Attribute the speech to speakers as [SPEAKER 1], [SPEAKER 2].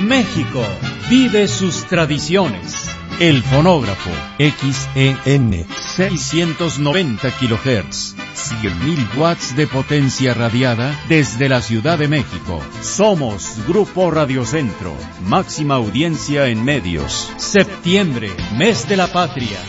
[SPEAKER 1] México vive sus tradiciones. El fonógrafo XEN 690 kHz, 100.000 watts de potencia radiada desde la Ciudad de México. Somos Grupo Radio Centro, máxima audiencia en medios. Septiembre, mes de la patria.